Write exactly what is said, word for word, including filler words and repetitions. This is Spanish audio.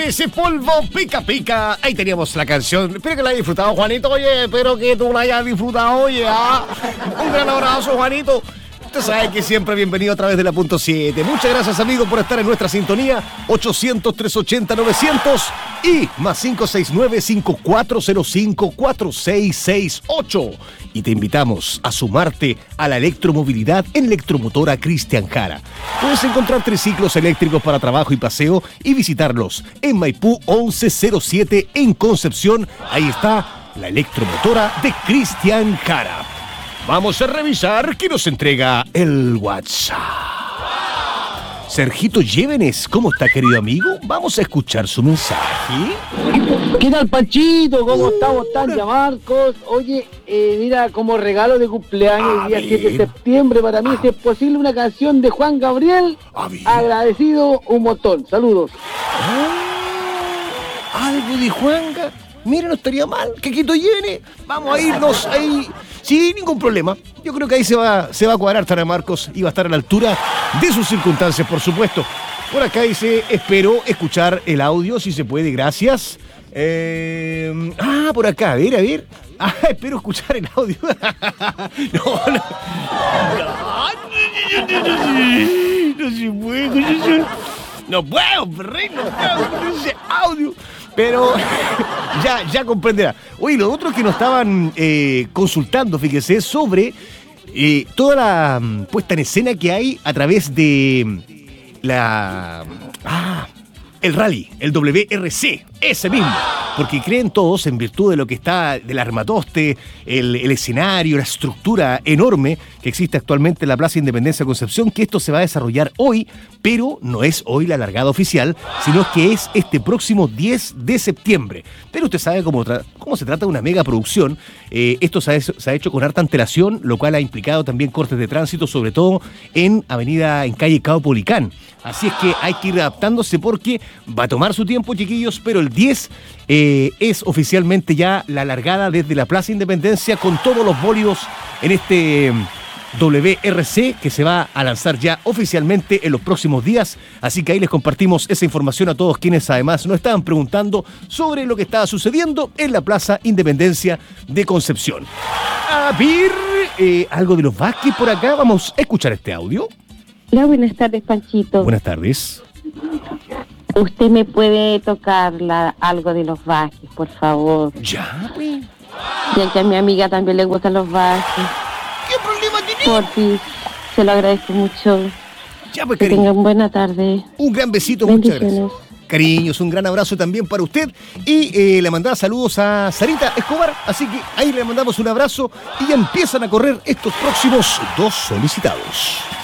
ese polvo pica pica. Ahí teníamos la canción. Espero que la hayas disfrutado, Juanito. Oye, espero que tú la hayas disfrutado. Oye, ¿ah? Un gran abrazo, Juanito. Usted sabe que siempre bienvenido a través de la punto siete. Muchas gracias, amigo, por estar en nuestra sintonía. ochocientos, trescientos ochenta, novecientos y más cinco seis nueve, cinco cuatro cero cinco, cuatro seis seis ocho. Y te invitamos a sumarte a la electromovilidad en Electromotora Cristian Jara. Puedes encontrar triciclos eléctricos para trabajo y paseo y visitarlos en Maipú once cero siete en Concepción. Ahí está la Electromotora de Cristian Jara. Vamos a revisar qué nos entrega el WhatsApp. Sergito Llévenes, ¿cómo está, querido amigo? Vamos a escuchar su mensaje. ¿Qué tal, Panchito? ¿Cómo uh, estamos? Tania Marcos. Oye, eh, mira, como regalo de cumpleaños el día siete de septiembre, para mí, si es posible, una canción de Juan Gabriel. Agradecido un montón. Saludos. Oh, algo de Juanga. Mira, no estaría mal. Que Quito llene. Vamos a irnos ahí sin ningún problema. Yo creo que ahí se va, se va a cuadrar Tania Marcos y va a estar a la altura de sus circunstancias, por supuesto. Por acá dice, espero escuchar el audio, si se puede, gracias. Eh, ah, por acá, a ver, a ver. Ah, espero escuchar el audio. No, no. No se puede. No puedo, perrito, no puedo con ese audio. Pero ya, ya comprenderá. Oye, los otros que nos estaban eh, consultando, fíjese, sobre eh, toda la um, puesta en escena que hay a través de la... Ah, el rally, el W R C, ese mismo. Porque creen todos, en virtud de lo que está del armatoste, el, el escenario, la estructura enorme que existe actualmente en la Plaza Independencia de Concepción, que esto se va a desarrollar hoy, pero no es hoy la largada oficial, sino que es este próximo diez de septiembre. Pero usted sabe cómo, tra- cómo se trata de una mega producción. Eh, esto se ha, se ha hecho con harta antelación, lo cual ha implicado también cortes de tránsito, sobre todo en avenida, en calle Caupolicán. Así es que hay que ir adaptándose porque va a tomar su tiempo, chiquillos, pero el diez eh, es oficialmente ya la largada desde la Plaza Independencia con todos los bólidos en este W R C que se va a lanzar ya oficialmente en los próximos días. Así que ahí les compartimos esa información a todos quienes además nos estaban preguntando sobre lo que estaba sucediendo en la Plaza Independencia de Concepción. A ver, eh, algo de los Vázquez por acá. Vamos a escuchar este audio. Hola, buenas tardes, Panchito. Buenas tardes. ¿Usted me puede tocar la, algo de los Vázquez, por favor? Ya, Ya que a mi amiga también le gustan los Vázquez. ¿Qué problema tiene? Por ti, se lo agradezco mucho. Ya, pues, que cariño. tengan buena tarde. Un gran besito, muchas gracias. Cariños, un gran abrazo también para usted. Y eh, le mandaba saludos a Sarita Escobar. Así que ahí le mandamos un abrazo y ya empiezan a correr estos próximos dos solicitados.